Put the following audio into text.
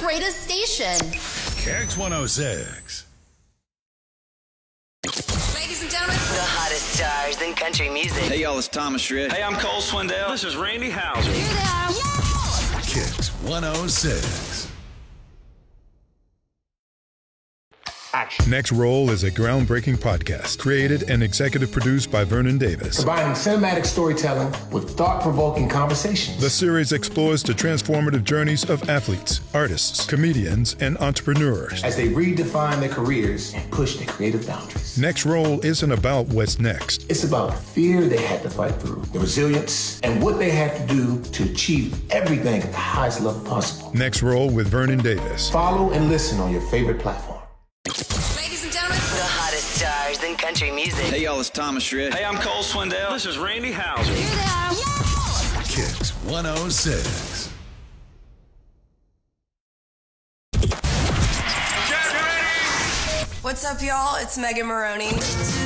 greatest station. Kicks 106. Ladies and gentlemen, The hottest stars in country music. Hey, y'all, it's Thomas Shred. Hey, I'm Cole Swindell. This is Randy Houser. here they are. Kicks 106. Next Roll is a groundbreaking podcast created and executive produced by Vernon Davis. Combining cinematic storytelling with thought-provoking conversations. The series explores the transformative journeys of athletes, artists, comedians, and entrepreneurs. As they redefine their careers and push their creative boundaries. Next Roll isn't about what's next. It's about the fear they had to fight through, the resilience, and what they had to do to achieve everything at the highest level possible. Next Roll with Vernon Davis. Follow and listen on your favorite platform. Ladies and gentlemen, The hottest stars in country music. Hey, y'all, it's Thomas Shred. Hey, I'm Cole Swindell. This is Randy Houser. here they are. Kicks 106. What's up, y'all? It's Megan Maroney.